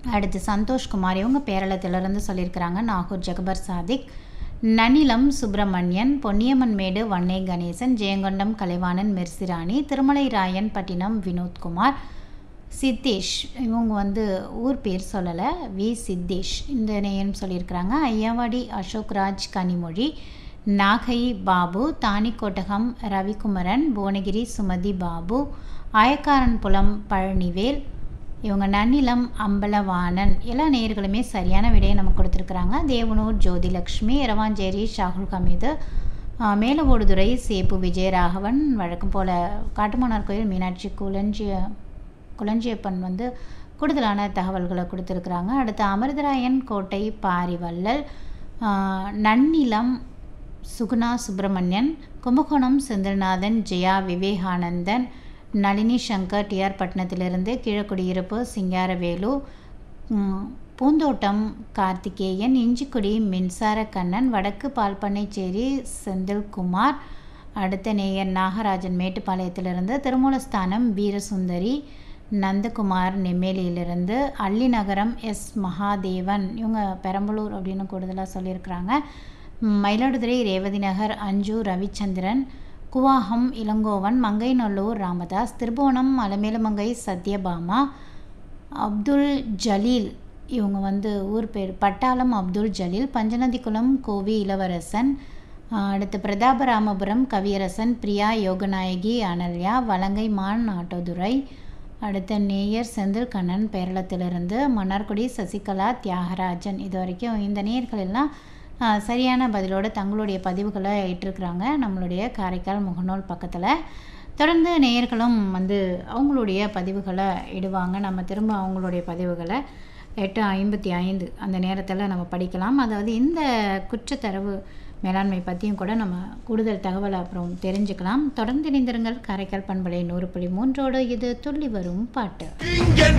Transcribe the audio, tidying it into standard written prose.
அடுத்து சந்தோஷ்குமார், இவங்க பேரளத்திலிருந்து சொல்லியிருக்கிறாங்க. நாகூர் ஜகபர் சாதிக், நனிலம் சுப்பிரமணியன், பொன்னியம்மன்மேடு வன்னை கணேசன், ஜெயங்கொண்டம் கலைவாணன் மெர்சிராணி, திருமலை ராயன் பட்டினம் வினோத்குமார், சித்தேஷ், இவங்க ஊர் பேர் சொல்லலை, வி சித்தேஷ் இந்த நேயம் சொல்லியிருக்கிறாங்க. ஐயாவாடி அசோக்ராஜ் கனிமொழி, நாகை பாபு, தானிக்கோட்டகம் ரவிக்குமரன், புவனகிரி சுமதி பாபு, ஆயக்காரன்புலம் பழனிவேல், இவங்க நன்னிலம் அம்பலவாணன். எல்லா நேயர்களுமே சரியான விடையை நமக்கு கொடுத்துருக்குறாங்க. தேவனூர் ஜோதிலக்ஷ்மி, இரவாஞ்சேரி ஷாகுல் ஹமீது, மேலவோடுதுறை சேப்பு விஜயராகவன், வழக்கம் போல் காட்டுமன்னார் கோயில் மீனாட்சி குளஞ்சியப்பன் கூடுதலான தகவல்களை கொடுத்துருக்குறாங்க. அடுத்து அமிர்தராயன் கோட்டை பாரிவள்ளல், நன்னிலம் சுகுணா சுப்பிரமணியன், கும்பகோணம் செந்தில்நாதன், ஜெயா விவேகானந்தன், நளினி சங்கர் டிஆர் பட்டணத்திலிருந்து, கீழக்குடியிருப்பு சிங்காரவேலு, பூந்தோட்டம் கார்த்திகேயன், இஞ்சிக்குடி மின்சார கண்ணன், வடக்கு பால்பண்ணைச்சேரி செந்தில்குமார். அடுத்த நேயர் நாகராஜன் மேட்டுப்பாளையத்திலிருந்து, திருமூலஸ்தானம் வீரசுந்தரி, நந்தகுமார் நெம்மேலியிலிருந்து, அள்ளிநகரம் எஸ் மகாதேவன், இவங்க பெரம்பலூர் அப்படின்னு கூடுதலாக சொல்லியிருக்கிறாங்க. மயிலாடுதுறை ரேவதி நகர் அஞ்சு ரவிச்சந்திரன், குவாகம் இளங்கோவன், மங்கைநல்லூர் ராமதாஸ், திருபுவனம் அலமேலுமங்கை சத்யபாமா, அப்துல் ஜலீல், இவங்க ஊர் பேர் பட்டாளம் அப்துல் ஜலீல், பஞ்சநதிக்குளம் கோவி இளவரசன், அடுத்து பிரதாபராமபுரம் கவியரசன், பிரியா யோகநாயகி அனல்யா, வலங்கை மான் ஆட்டோதுரை. அடுத்த நேயர் செந்தில் கண்ணன் பேரளத்திலிருந்து, மன்னார்குடி சசிகலா தியாகராஜன். இது வரைக்கும் இந்த நேயர்கள் எல்லாம் சரியான பதிலோடு தங்களுடைய பதிவுகளை இட்டிருக்கிறாங்க நம்மளுடைய காரைக்கால் முகநூல் பக்கத்தில். தொடர்ந்து நேயர்களும் அவங்களுடைய பதிவுகளை இடுவாங்க. நம்ம திரும்ப அவங்களுடைய பதிவுகளை 8:55 அந்த நேரத்தில் நம்ம படிக்கலாம். அதாவது இந்த குற்றத்தரவு மேலாண்மை பற்றியும் கூட நம்ம கூடுதல் தகவலை அப்புறம் தெரிஞ்சுக்கலாம். தொடர்ந்து இணைந்திருங்கள் காரைக்கால் பண்பலை 100.3. இது துள்ளி வரும் பாட்டு.